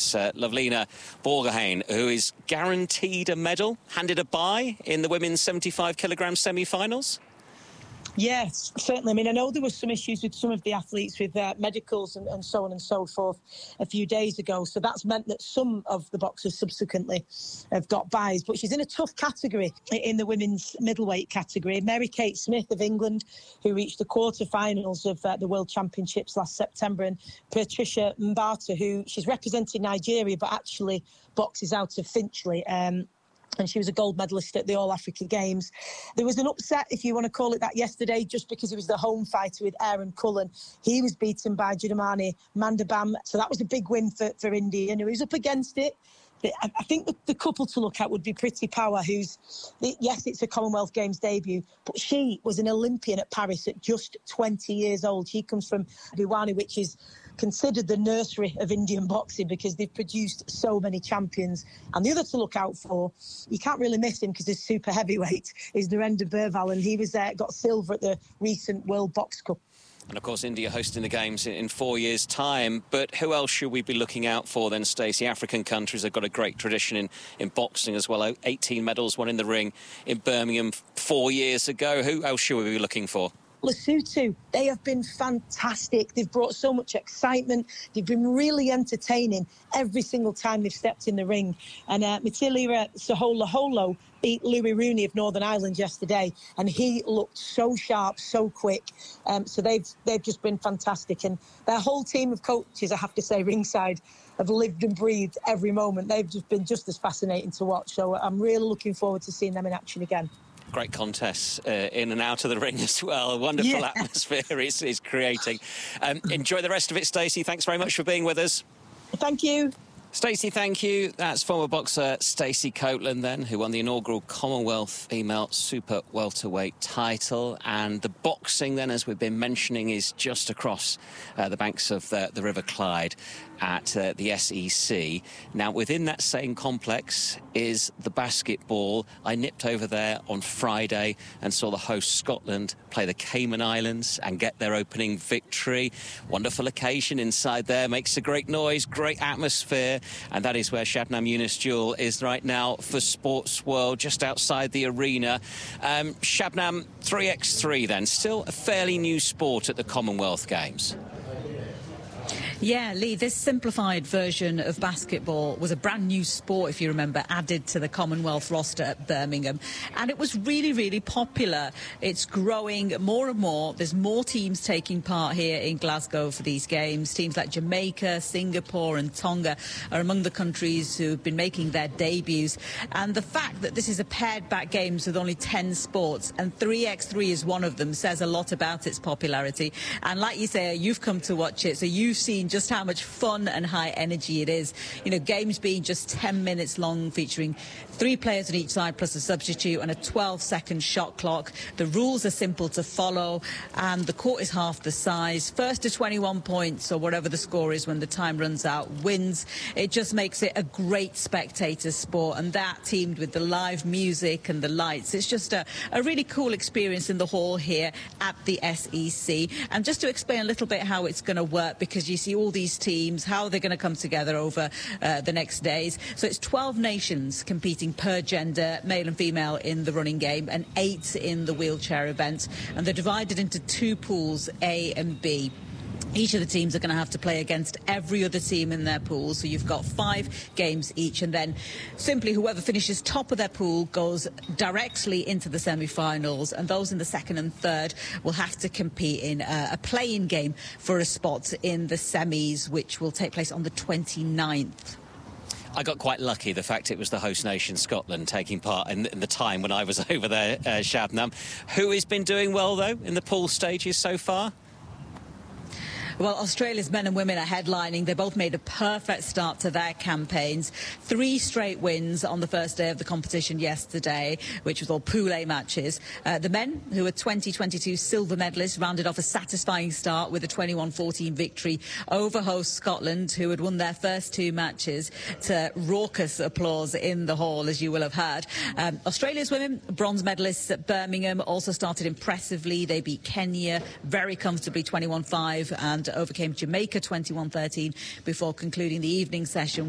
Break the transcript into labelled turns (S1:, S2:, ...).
S1: It's Lovlina Borgohain, who is guaranteed a medal, handed a bye in the women's 75-kilogram semi-finals.
S2: Yes, certainly. I mean, I know there were some issues with some of the athletes with medicals and so on and so forth a few days ago. So that's meant that some of the boxers subsequently have got byes. But she's in a tough category in the women's middleweight category. Mary-Kate Smith of England, who reached the quarterfinals of the World Championships last September, and Patricia Mbata, who she's representing Nigeria but actually boxes out of Finchley. And she was a gold medalist at the All-Africa Games. There was an upset, if you want to call it that, yesterday, just because he was the home fighter with Aaron Cullen. He was beaten by Judamani Mandabam, so that was a big win for India. And he was up against it. I think the couple to look at would be Priti Power, yes, it's a Commonwealth Games debut, but she was an Olympian at Paris at just 20 years old. She comes from Bhiwani, which is considered the nursery of Indian boxing because they've produced so many champions. And the other to look out for, you can't really miss him because he's super heavyweight, is Narendra Birval, and he was got silver at the recent World Box Cup.
S1: And, of course, India hosting the Games in 4 years' time. But who else should we be looking out for then, Stacey? African countries have got a great tradition in boxing as well. 18 medals, one in the ring in Birmingham 4 years ago. Who else should we be looking for?
S2: Lesotho, they have been fantastic. They've brought so much excitement. They've been really entertaining every single time they've stepped in the ring. And Matilira Soholoholo beat Louis Rooney of Northern Ireland yesterday, and he looked so sharp, so quick. So they've just been fantastic. And their whole team of coaches, I have to say, ringside, have lived and breathed every moment. They've just been just as fascinating to watch. So I'm really looking forward to seeing them in action again.
S1: Great contests in and out of the ring as well. Wonderful atmosphere is creating. Enjoy the rest of it, Stacey. Thanks very much for being with us.
S2: Thank you.
S1: Stacey, thank you. That's former boxer Stacey Copeland then, who won the inaugural Commonwealth Female Super Welterweight title. And the boxing then, as we've been mentioning, is just across the banks of the River Clyde at the SEC. Now, within that same complex is the basketball. I nipped over there on Friday and saw the host Scotland play the Cayman Islands and get their opening victory. Wonderful occasion inside there, makes a great noise, great atmosphere. And that is where Shabnam Younis-Jewell is right now for Sports World, just outside the arena. Shabnam, 3x3 then, still a fairly new sport at the Commonwealth Games.
S3: Yeah, Lee, this simplified version of basketball was a brand new sport, if you remember, added to the Commonwealth roster at Birmingham. And it was really, really popular. It's growing more and more. There's more teams taking part here in Glasgow for these games. Teams like Jamaica, Singapore and Tonga are among the countries who have been making their debuts. And the fact that this is a paired-back games with only 10 sports, and 3x3 is one of them, says a lot about its popularity. And like you say, you've come to watch it, so you've seen just how much fun and high energy it is. You know, games being just 10 minutes long, featuring 3 players on each side plus a substitute and a 12-second shot clock. The rules are simple to follow and the court is half the size. First to 21 points or whatever the score is when the time runs out wins. It just makes it a great spectator sport, and that teamed with the live music and the lights, it's just a really cool experience in the hall here at the SEC. And just to explain a little bit how it's going to work, because you see all these teams, how they're going to come together over the next days. So it's 12 nations competing per gender, male and female, in the running game, and 8 in the wheelchair event. And they're divided into 2 pools, A and B. Each of the teams are going to have to play against every other team in their pool. So you've got 5 games each, and then simply whoever finishes top of their pool goes directly into the semi-finals, and those in the second and third will have to compete in a play-in game for a spot in the semis, which will take place on the 29th.
S1: I got quite lucky, the fact it was the host nation, Scotland, taking part in the time when I was over there, Shabnam. Who has been doing well, though, in the pool stages so far?
S3: Well, Australia's men and women are headlining. They both made a perfect start to their campaigns. 3 straight wins on the first day of the competition yesterday, which was all Pool A matches. The men, who are 2022 silver medalists, rounded off a satisfying start with a 21-14 victory over host Scotland, who had won their first 2 matches, to raucous applause in the hall, as you will have heard. Australia's women, bronze medalists at Birmingham, also started impressively. They beat Kenya very comfortably, 21-5, and overcame Jamaica 21-13 before concluding the evening session